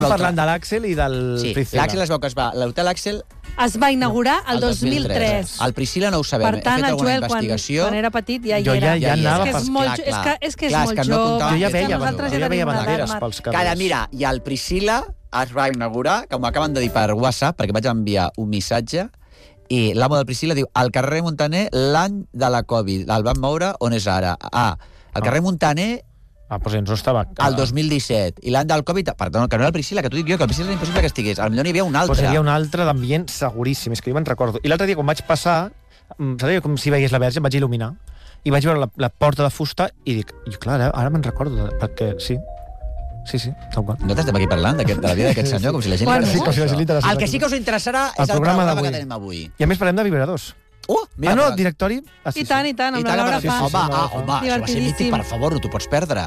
Parlant de l'Àxel i del Priscila. Sí, l'Àxel es veu que es va... L'hotel Àxel... Es va inaugurar el 2003. El Priscila no ho sabem. Per tant, el Joel, quan era petit, ja hi era. Jo ja anava... És que és molt jove. Jo ja veia banderes pels carrers. Cara, mira, i el Priscila es va inaugurar, que m'ho acaben de dir per WhatsApp, perquè vaig enviar un missatge, i l'amo del Priscila diu, al carrer Montaner, l'any de la Covid. El van moure, on és ara? Al carrer Montaner... doncs no estava... El 2017. I l'any del Covid... Perdó, que no era el Priscila, que t'ho dic jo, que el Priscila era impossible que estigués. Potser n'hi havia un altre. Doncs hi havia un altre d'ambient seguríssim, és que jo me'n recordo. I l'altre dia, quan vaig passar, sabia com si veiés la Verge, em vaig il·luminar, i vaig veure la porta de fusta, i dic, clar, ara me'n recordo, perquè sí, tal qual. Nosaltres estem aquí parlant de la vida d'aquest senyor, com si la gent... Sí, com si la gent li interessés. El que sí que us interessarà és el programa que tenim avui. I a més parlem de vibradors. No, directori... I tant, amb la Laura Paz. Home, això va ser mític, per favor, no t'ho pots perdre.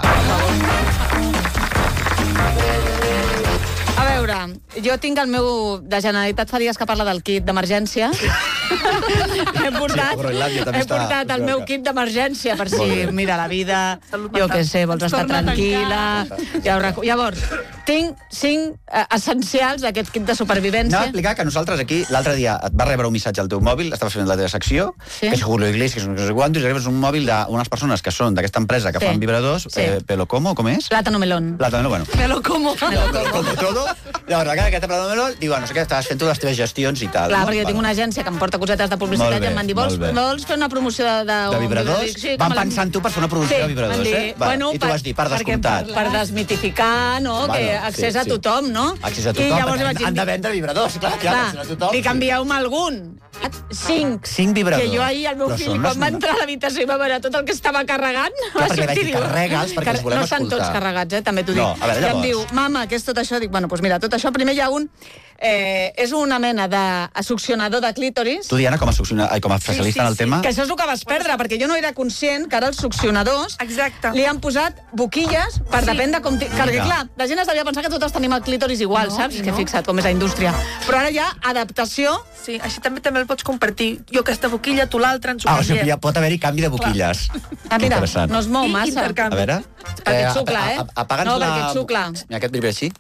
A veure, jo tinc el meu... De Generalitat fa dies que parla del kit d'emergència. He portat el meu kit d'emergència per si, mira, la vida, jo què sé, vols estar tranquil·la... Llavors, tinc 5 essencials d'aquest kit de supervivència. Anava a explicar que nosaltres aquí, l'altre dia, et va rebre un missatge al teu mòbil, estaves fent la teva secció, que és Julio Iglesias, que no sé quantos, i rebes un mòbil d'unes persones que són d'aquesta empresa que fan vibradors, Pelo Como, com és? Plátano Melón. Plátano, bueno. Pelo Como. Como todo. Llavors, la cara d'aquesta Plátano Melón, diu, no sé què, estaves fent tu les teves gestions i tal. Clar, perquè jo tinc una agència que em porta cosetes de publicitat i em van dir, vols fer una promoció de vibradors? Van pensar en tu per fer una promoció de vibradors, eh? I tu vas dir, per descomptat. Per desmitificar, no?, que accés a tothom, no? Accés a tothom, perquè han de vendre vibradors, clar, accés a tothom. Li canvieu-me algun. 5 vibradors. Que jo ahir, el meu fill, quan va entrar a l'habitació i va veure tot el que estava carregant, va sortir i diu... Carrega'ls perquè els volem escoltar. No estan tots carregats, també t'ho dic. I em diu, mama, què és tot això? Dic, bueno, doncs mira, tot això, primer hi ha un... És una mena de succionador de clítoris. Tu, Diana, com a especialista en el tema... Que això és el que vas perdre, perquè jo no era conscient que ara els succionadors li han posat boquilles per depèn de com... Perquè, clar, la gent es devia pensar que totes tenim el clítoris igual, saps? Que fixa't com és la indústria. Però ara hi ha adaptació... Sí, així també el pots compartir. Jo aquesta boquilla, tu l'altra, ens ho canviem. O sigui, ja pot haver-hi canvi de boquilles. Mira, no es mou massa. A veure... Perquè et xucla, eh? No, perquè et xucla. Mira, aquest vibra així.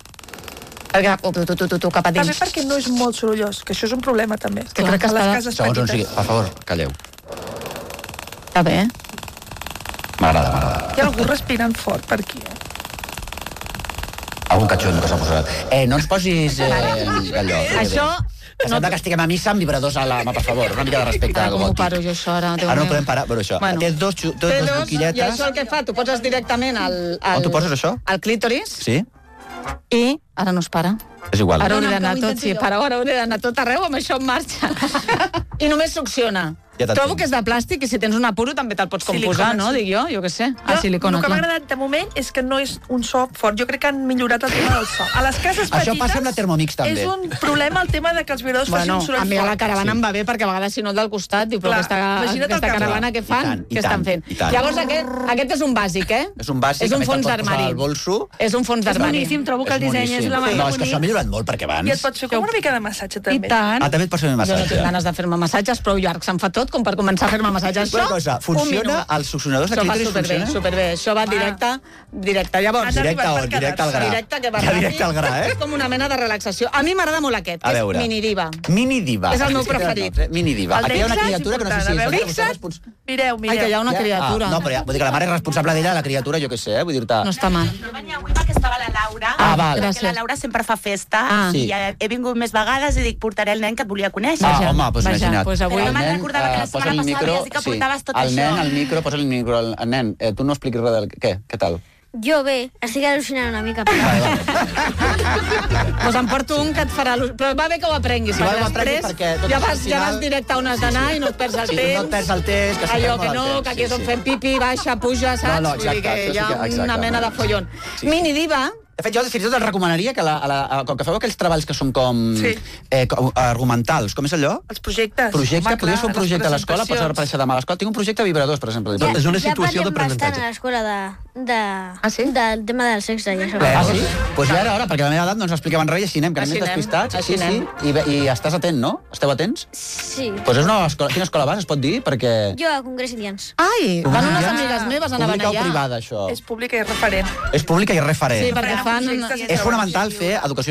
Tu cap a dins. També perquè no és molt sorollós, que això és un problema, també. Que crec que a les cases segons on sigui. petites. Per favor, calleu. Està bé. M'agrada. Hi ha algú respirant fort per aquí, eh? Algun catxon que s'ha posat. No ens posis allò. Això... Sembla que estiguem a missa amb vibradors a la mà, per favor. Una mica de respecte al Com ho gòtic. paro jo, això, ara? Ara no podem parar, però això. Té dos boquilletes. I això el que fa, tu poses directament al... On tu poses això? Al clítoris. Sí? I ara no es para. És igual. Ara hauré d'anar tot, sí, ara hauré d'anar tot arreu amb això en marxa. I només succiona. Trobo que és de plàstic i si tens un apuro també te'l pots composar, no? Dic jo què sé. Silicona, el que m'ha agradat de moment és que no és un so fort. Jo crec que han millorat el tema del so. A les cases petites... Això passa amb la Thermomix, també. És un problema el tema de que els vibradors facin un soroll fort. A mi a la caravana em va bé, perquè a vegades si no el del costat, diu, però aquesta caravana què fan? Què estan fent? Llavors aquest és un bàsic, eh? És un bàsic, és un fons d'armari. És un fons d'armari. És boníssim, trobo que el disseny és la mà. No, és que això ha millorat molt, perquè abans... I et pots fer com una mica de massatge, també. I tant. També et pots fer un massatge. Jo no tinc ganes de fer-me massatges, prou llarg se'm fa tot com per començar a fer-me massatges. Una cosa, funciona? Els succionadors de clítoris funcionen? Superbé, això va directe. Llavors, directe on? Directe al gra. Directe, que va ràpid. Directe al gra, eh? És com una mena de relaxació. A mi m'agrada molt aquest, que és Mini Diva. Mini Diva. És el meu preferit. Mini Diva. Aquí hi ha una criatura que no sé si... Fixa't! Mireu. Ai, que hi ha una criatura. No, però vull dir que la mare és responsable d'ella, la criatura, jo què sé, vull dir-te... No està mal. No venia avui perquè estava la Laura. Val. Perquè la Laura sempre fa festa i he vingut més vegades i dic, portaré el nen que et volia conèixer. Home, doncs imagina't. Però no me'n recordava que la setmana passada havies dit que portaves tot això. El micro, posa el micro al nen. Tu no expliquis res del... Què tal? Jo bé, estic al·lucinant una mica. Doncs em porto un que et farà... Però va bé que ho aprenguis, perquè després ja vas directe on has d'anar i no et perds el temps. No et perds el temps. Allò que no, que aquí és on fem pipi, baixa, puja, saps? Vull dir que hi ha una mena de follon. Mini Diva... De fet, jo fins i tot els recomanaria que com que feu aquells treballs que són com argumentals, com és allò? Els projectes. Podries fer un projecte a l'escola, pots aparèixer demà a l'escola. Tinc un projecte de vibradors, per exemple. És una situació d'aprenentatge. Ja parlem bastant a l'escola del tema del sexe i això. Ah, sí? Doncs ja era hora, perquè a la meva edat no ens explicaven res i així anem, que anem més despistats. Així anem. I estàs atent, no? Esteu atents? Sí. Doncs és una escola... Quina escola vas, es pot dir? Perquè... Jo a Congrés Indians. Ai, van unes amigues meves, anaven allà. Pública o privada, això? És pública i referent. És pública i referent. Sí, perquè fan... És fonamental fer educació